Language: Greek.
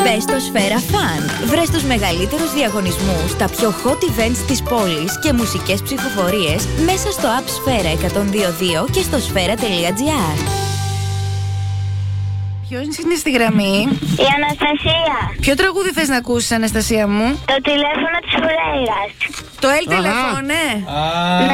Μπες στο Σφαίρα Fun. Βρες τους μεγαλύτερους διαγωνισμούς, τα πιο hot events της πόλης και μουσικές ψηφοφορίες μέσα στο app Σφαίρα 102.2 και στο σφαίρα.gr. Ποιος είναι στη γραμμή? Η Αναστασία. Ποιο τραγούδι θες να ακούσεις, Αναστασία μου? Το τηλέφωνο της Φουρέιρας. Το El Telephone, ναι.